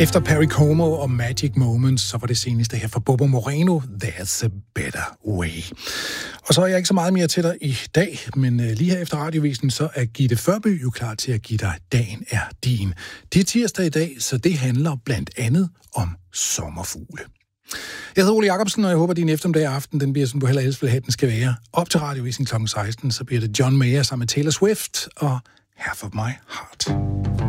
Efter Perry Como og Magic Moments, så var det seneste her fra Bobo Moreno, There's a Better Way. Og så er jeg ikke så meget mere til dig i dag, men lige her efter radiovisen, så er Gitte Førby jo klar til at give dig Dagen er din. Det er tirsdag i dag, så det handler blandt andet om sommerfugle. Jeg hedder Ole Jacobsen, og jeg håber, at din eftermiddag aften, den bliver, som du heller helst vil have, den skal være. Op til radiovisen kl. 16, så bliver det John Mayer sammen med Taylor Swift og Half of My Heart.